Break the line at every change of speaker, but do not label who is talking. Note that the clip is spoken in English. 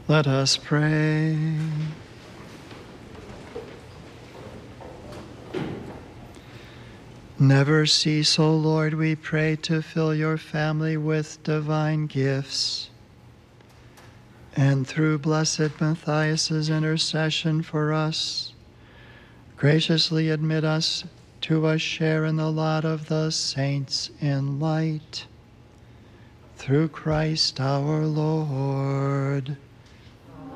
Let us pray. Never cease, O Lord, we pray, to fill your family with divine gifts. And through blessed Matthias' intercession for us, graciously admit us to a share in the lot of the saints in light. Through Christ our Lord.